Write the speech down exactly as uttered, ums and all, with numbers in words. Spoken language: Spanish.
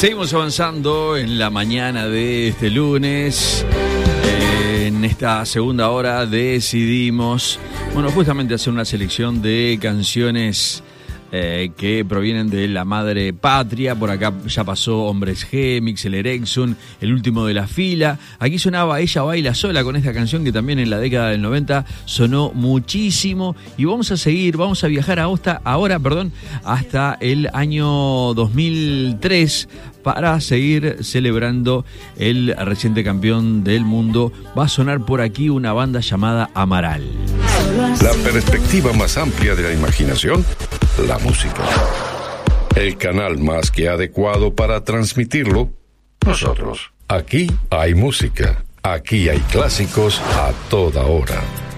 Seguimos avanzando en la mañana de este lunes. Eh, en esta segunda hora decidimos, bueno, justamente hacer una selección de canciones eh, que provienen de la madre patria. Por acá ya pasó Hombres G, Mixel Erexon, El último de la fila. Aquí sonaba Ella baila sola con esta canción que también en la década del noventa sonó muchísimo. Y vamos a seguir, vamos a viajar hasta, ahora, perdón, hasta el año dos mil tres para seguir celebrando el reciente campeón del mundo. Va a sonar por aquí una banda llamada Amaral. La perspectiva más amplia de la imaginación, la música. El canal más que adecuado para transmitirlo, nosotros. Aquí hay música, aquí hay clásicos a toda hora.